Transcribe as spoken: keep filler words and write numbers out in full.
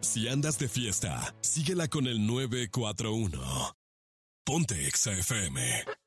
Si andas de fiesta, síguela con el nueve cuatro uno. Ponte Exa F M.